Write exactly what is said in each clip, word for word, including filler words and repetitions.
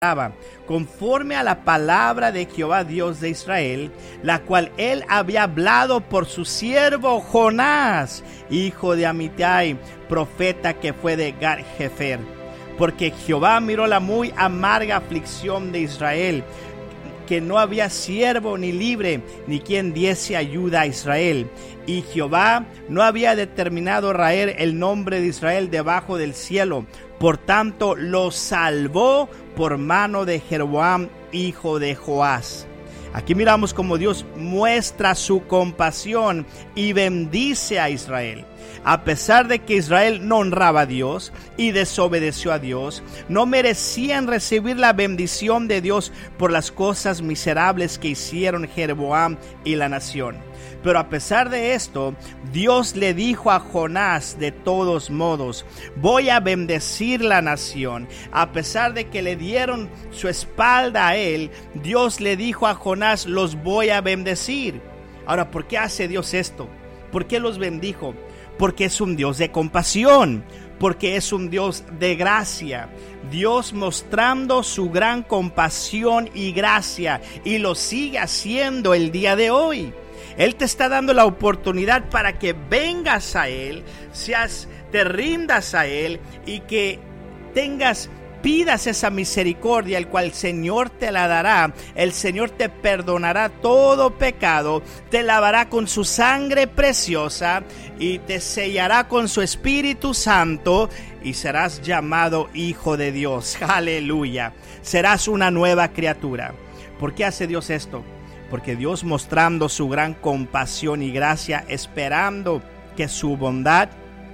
conforme a la palabra de Jehová Dios de Israel, la cual él había hablado por su siervo Jonás, hijo de Amittai, profeta que fue de Gat-Hefer. Porque Jehová miró la muy amarga aflicción de Israel, que no había siervo ni libre, ni quien diese ayuda a Israel. Y Jehová no había determinado raer el nombre de Israel debajo del cielo. Por tanto, lo salvó por mano de Jeroboam, hijo de Joás. Aquí miramos cómo Dios muestra su compasión y bendice a Israel. A pesar de que Israel no honraba a Dios y desobedeció a Dios, no merecían recibir la bendición de Dios por las cosas miserables que hicieron Jeroboam y la nación. Pero a pesar de esto, Dios le dijo a Jonás de todos modos: voy a bendecir la nación. A pesar de que le dieron su espalda a él, Dios le dijo a Jonás: los voy a bendecir. Ahora, ¿por qué hace Dios esto? ¿Por qué los bendijo? Porque es un Dios de compasión, porque es un Dios de gracia. Dios mostrando su gran compasión y gracia, y lo sigue haciendo el día de hoy. Él te está dando la oportunidad para que vengas a Él, seas, te rindas a Él y que tengas, pidas esa misericordia, el cual el Señor te la dará. El Señor te perdonará todo pecado, te lavará con su sangre preciosa y te sellará con su Espíritu Santo y serás llamado hijo de Dios. Aleluya. Serás una nueva criatura. ¿Por qué hace Dios esto? Porque Dios, mostrando su gran compasión y gracia, esperando que su bondad,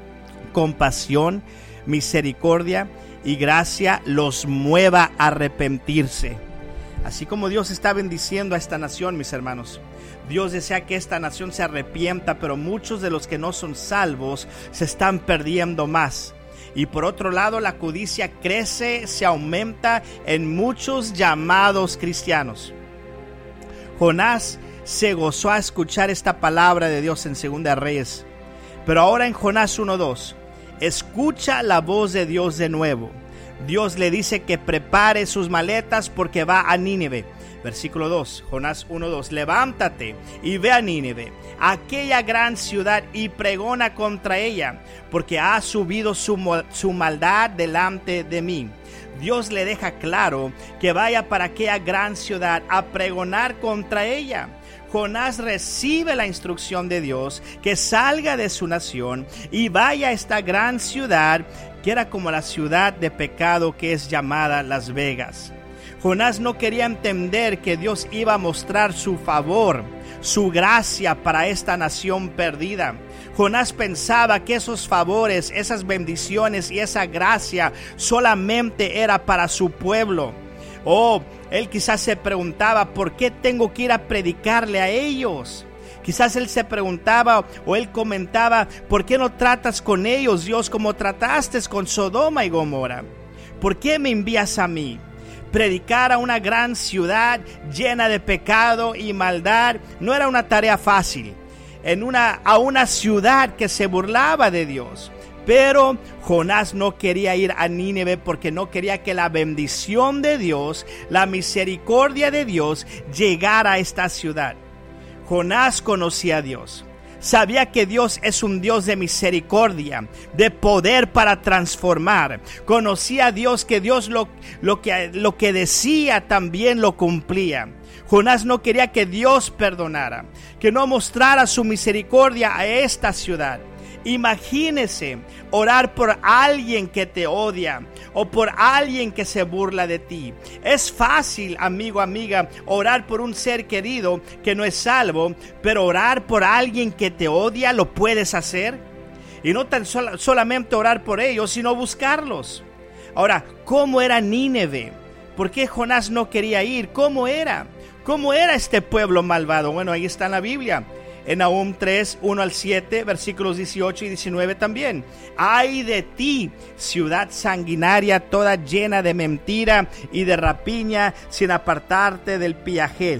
compasión, misericordia y gracia los mueva a arrepentirse. Así como Dios está bendiciendo a esta nación, mis hermanos, Dios desea que esta nación se arrepienta, pero muchos de los que no son salvos se están perdiendo más. Y por otro lado, la codicia crece, se aumenta en muchos llamados cristianos. Jonás se gozó a escuchar esta palabra de Dios en Segunda Reyes. Pero ahora en Jonás uno dos, escucha la voz de Dios de nuevo. Dios le dice que prepare sus maletas porque va a Nínive. Versículo dos, Jonás uno dos, levántate y ve a Nínive, aquella gran ciudad, y pregona contra ella, porque ha subido su, su maldad delante de mí. Dios le deja claro que vaya para aquella gran ciudad a pregonar contra ella. Jonás recibe la instrucción de Dios que salga de su nación y vaya a esta gran ciudad, que era como la ciudad de pecado que es llamada Las Vegas. Jonás no quería entender que Dios iba a mostrar su favor, su gracia para esta nación perdida. Jonás pensaba que esos favores, esas bendiciones y esa gracia solamente era para su pueblo. Oh, él quizás se preguntaba: ¿por qué tengo que ir a predicarle a ellos? Quizás él se preguntaba o él comentaba: ¿por qué no tratas con ellos, Dios, como trataste con Sodoma y Gomorra? ¿Por qué me envías a mí? Predicar a una gran ciudad llena de pecado y maldad no era una tarea fácil. En una, a una ciudad que se burlaba de Dios. Pero Jonás no quería ir a Nínive porque no quería que la bendición de Dios, la misericordia de Dios llegara a esta ciudad. Jonás conocía a Dios. Sabía que Dios es un Dios de misericordia, de poder para transformar. Conocía a Dios, que Dios lo, lo, que, lo que decía también lo cumplía. Jonás no quería que Dios perdonara, que no mostrara su misericordia a esta ciudad. Imagínese orar por alguien que te odia o por alguien que se burla de ti. Es fácil, amigo, amiga, orar por un ser querido que no es salvo, pero orar por alguien que te odia, ¿lo puedes hacer? Y no tan sol- solamente orar por ellos, sino buscarlos. Ahora, ¿cómo era Nínive? ¿Por qué Jonás no quería ir? ¿Cómo era? ¿Cómo era este pueblo malvado? Bueno, ahí está en la Biblia. En Nahum tres, uno al siete, versículos dieciocho y diecinueve también. ¡Ay de ti, ciudad sanguinaria, toda llena de mentira y de rapiña, sin apartarte del pillaje!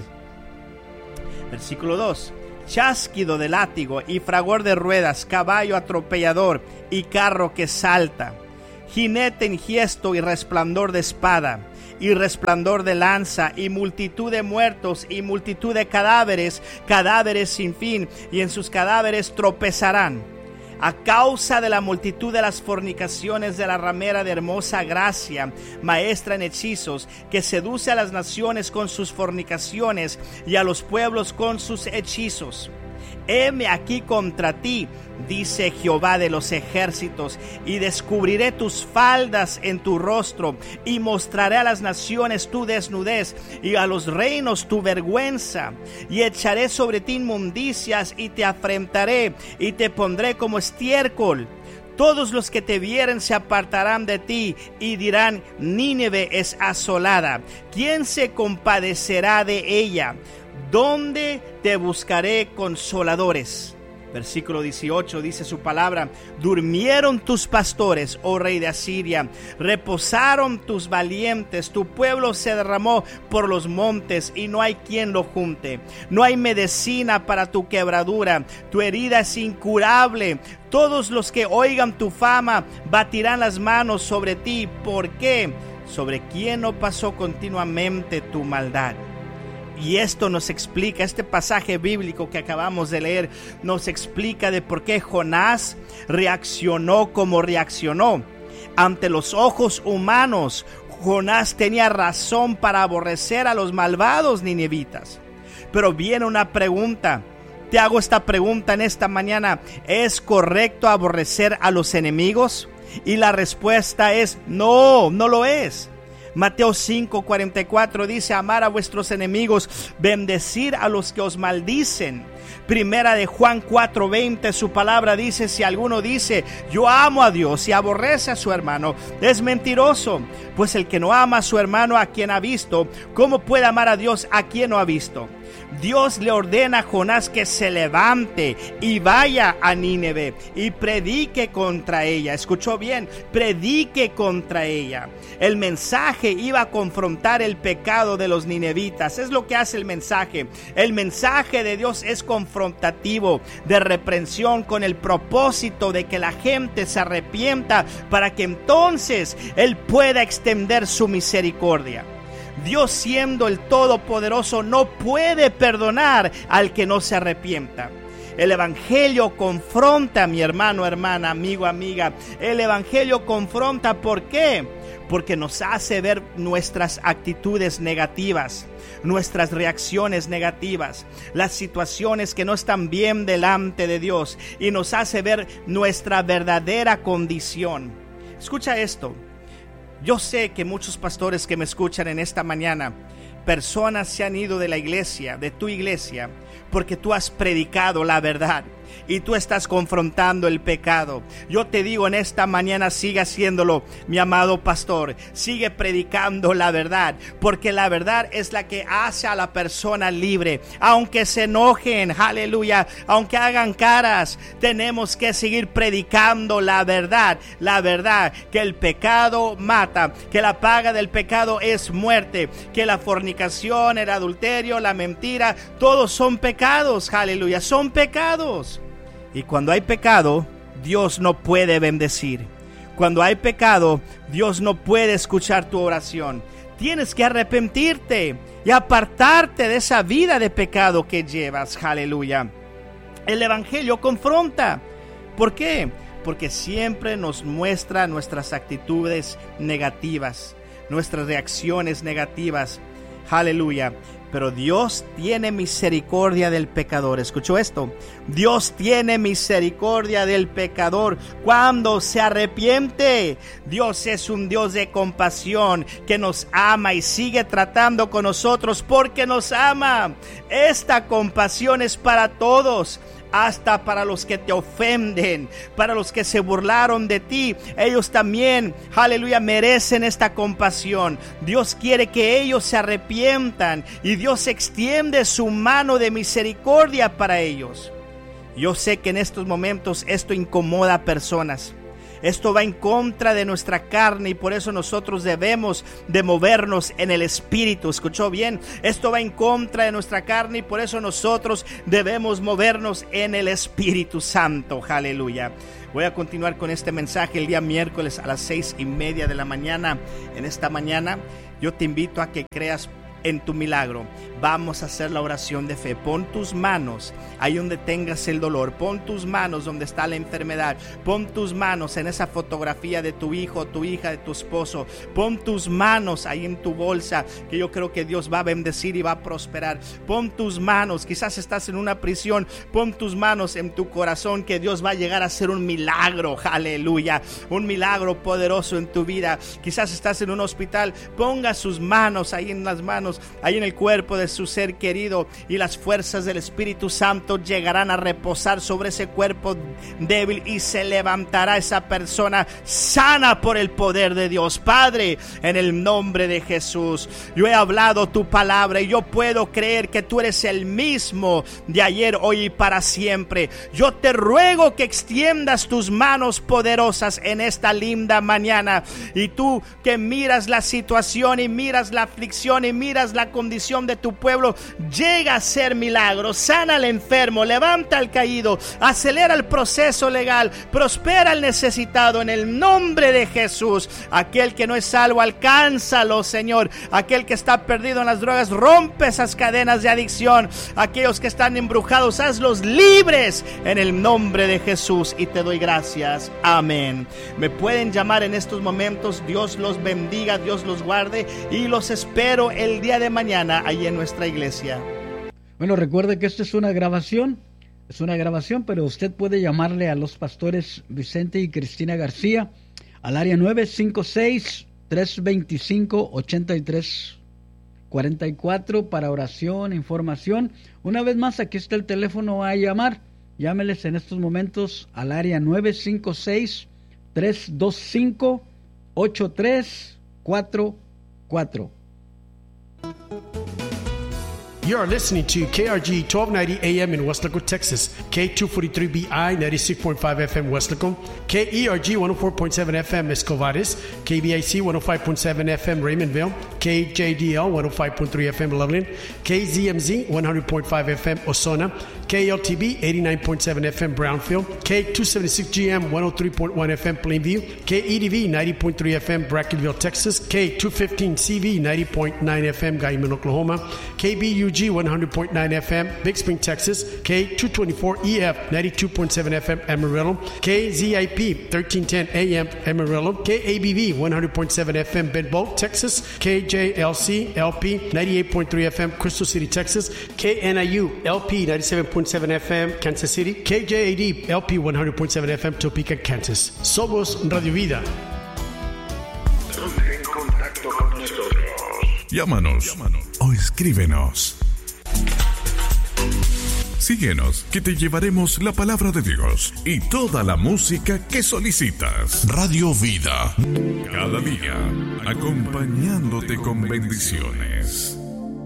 Versículo dos. Chasquido de látigo y fragor de ruedas, caballo atropellador y carro que salta, jinete enhiesto y resplandor de espada, y resplandor de lanza, y multitud de muertos, y multitud de cadáveres, cadáveres sin fin, y en sus cadáveres tropezarán. A causa de la multitud de las fornicaciones de la ramera de hermosa gracia, maestra en hechizos, que seduce a las naciones con sus fornicaciones y a los pueblos con sus hechizos. Heme aquí contra ti, dice Jehová de los ejércitos, y descubriré tus faldas en tu rostro, y mostraré a las naciones tu desnudez, y a los reinos tu vergüenza, y echaré sobre ti inmundicias, y te afrentaré, y te pondré como estiércol. Todos los que te vieren se apartarán de ti y dirán: Nínive es asolada. ¿Quién se compadecerá de ella? ¿Dónde te buscaré consoladores? Versículo dieciocho dice su palabra: durmieron tus pastores, oh rey de Asiria, reposaron tus valientes, tu pueblo se derramó por los montes y no hay quien lo junte. No hay medicina para tu quebradura, tu herida es incurable. Todos los que oigan tu fama batirán las manos sobre ti. ¿Por qué? ¿Sobre quién no pasó continuamente tu maldad? Y esto nos explica, este pasaje bíblico que acabamos de leer, nos explica de por qué Jonás reaccionó como reaccionó. Ante los ojos humanos, Jonás tenía razón para aborrecer a los malvados ninivitas. Pero viene una pregunta. Te hago esta pregunta en esta mañana: ¿es correcto aborrecer a los enemigos? Y la respuesta es no, no lo es. Mateo cinco cuarenta y cuatro dice: amar a vuestros enemigos, bendecir a los que os maldicen. Primera de Juan cuatro veinte, su palabra dice: si alguno dice yo amo a Dios y aborrece a su hermano, es mentiroso. Pues el que no ama a su hermano a quien ha visto, ¿cómo puede amar a Dios a quien no ha visto? Dios le ordena a Jonás que se levante y vaya a Nínive y predique contra ella. Escuchó bien, predique contra ella. El mensaje iba a confrontar el pecado de los ninevitas. Es lo que hace el mensaje. El mensaje de Dios es confrontativo, de reprensión, con el propósito de que la gente se arrepienta para que entonces Él pueda extender su misericordia. Dios, siendo el Todopoderoso, no puede perdonar al que no se arrepienta. El Evangelio confronta, mi hermano, hermana, amigo, amiga. El Evangelio confronta, ¿por qué? Porque nos hace ver nuestras actitudes negativas, nuestras reacciones negativas, las situaciones que no están bien delante de Dios, y nos hace ver nuestra verdadera condición. Escucha esto. Yo sé que muchos pastores que me escuchan en esta mañana, personas se han ido de la iglesia, de tu iglesia, porque tú has predicado la verdad y tú estás confrontando el pecado. Yo te digo en esta mañana, sigue haciéndolo, mi amado pastor. Sigue predicando la verdad, porque la verdad es la que hace a la persona libre. Aunque se enojen, aleluya, aunque hagan caras, tenemos que seguir predicando la verdad. La verdad, que el pecado mata, que la paga del pecado es muerte, que la fornicación, el adulterio, la mentira, todos son pecados, aleluya, son pecados. Y cuando hay pecado, Dios no puede bendecir. Cuando hay pecado, Dios no puede escuchar tu oración. Tienes que arrepentirte y apartarte de esa vida de pecado que llevas. Aleluya. El Evangelio confronta. ¿Por qué? Porque siempre nos muestra nuestras actitudes negativas, nuestras reacciones negativas. Aleluya. Pero Dios tiene misericordia del pecador. ¿Escuchó esto? Dios tiene misericordia del pecador cuando se arrepiente. Dios es un Dios de compasión que nos ama y sigue tratando con nosotros porque nos ama. Esta compasión es para todos, hasta para los que te ofenden, para los que se burlaron de ti. Ellos también, aleluya, merecen esta compasión. Dios quiere que ellos se arrepientan y Dios extiende su mano de misericordia para ellos. Yo sé que en estos momentos esto incomoda a personas. Esto va en contra de nuestra carne y por eso nosotros debemos de movernos en el Espíritu. ¿Escuchó bien? Esto va en contra de nuestra carne y por eso nosotros debemos movernos en el Espíritu Santo. Aleluya. Voy a continuar con este mensaje el día miércoles a las seis y media de la mañana. En esta mañana yo te invito a que creas en tu milagro. Vamos a hacer la oración de fe. Pon tus manos ahí donde tengas el dolor. Pon tus manos donde está la enfermedad. Pon tus manos en esa fotografía de tu hijo, tu hija, de tu esposo. Pon tus manos ahí en tu bolsa, que yo creo que Dios va a bendecir y va a prosperar. Pon tus manos, quizás estás en una prisión. Pon tus manos en tu corazón, que Dios va a llegar a hacer un milagro. Aleluya. Un milagro poderoso en tu vida. Quizás estás en un hospital. Ponga sus manos ahí en las manos, ahí en el cuerpo de su ser querido, y las fuerzas del Espíritu Santo llegarán a reposar sobre ese cuerpo débil y se levantará esa persona sana por el poder de Dios. Padre, en el nombre de Jesús, yo he hablado tu palabra y yo puedo creer que tú eres el mismo de ayer, hoy y para siempre. Yo te ruego que extiendas tus manos poderosas en esta linda mañana, y tú que miras la situación y miras la aflicción y miras la condición de tu pueblo, llega a ser milagro. Sana al enfermo, levanta al caído, acelera el proceso legal, prospera al necesitado en el nombre de Jesús. Aquel que no es salvo, alcánzalo, Señor. Aquel que está perdido en las drogas, rompe esas cadenas de adicción. Aquellos que están embrujados, hazlos libres en el nombre de Jesús, y te doy gracias. Amén. Me pueden llamar en estos momentos. Dios los bendiga, Dios los guarde, y los espero el día de mañana ahí en nuestra iglesia. Bueno, recuerde que esto es una grabación, es una grabación, pero usted puede llamarle a los pastores Vicente y Cristina García al área nueve cinco seis, tres dos cinco, ocho tres cuatro cuatro para oración, información. Una vez más, aquí está el teléfono a llamar. Llámeles en estos momentos al área nueve cinco seis, tres dos cinco, ocho tres cuatro cuatro. You are listening to K R G twelve ninety A M in Westlaco, Texas, K two forty-three B I ninety-six point five F M Westlaco, K E R G one oh four point seven F M Escovares, K B I C one oh five point seven F M Raymondville, K J D L one oh five point three F M Loveland, K Z M Z one hundred point five F M Osona, K L T B eighty-nine point seven F M Brownfield, K two seventy-six G M one oh three point one F M Plainview, K E D V ninety point three F M Brackenville, Texas, K two fifteen C V ninety point nine F M Guyman, Oklahoma, K B U G one hundred point nine F M Big Spring, Texas, K two twenty-four E F ninety-two point seven F M Amarillo, K Z I P thirteen ten A M Amarillo, K A B V one hundred point seven F M Bedboe, Texas, K J L C L P ninety-eight point three F M Crystal City, Texas, K N I U L P ninety-seven point seven F M Kansas City, K J A D L P one hundred point seven F M Topeka, Kansas. Somos Radio Vida. Ponte en contacto con nosotros. Llámanos, Llámanos o escríbenos. Síguenos, que te llevaremos la palabra de Dios y toda la música que solicitas. Radio Vida, cada día acompañándote con bendiciones.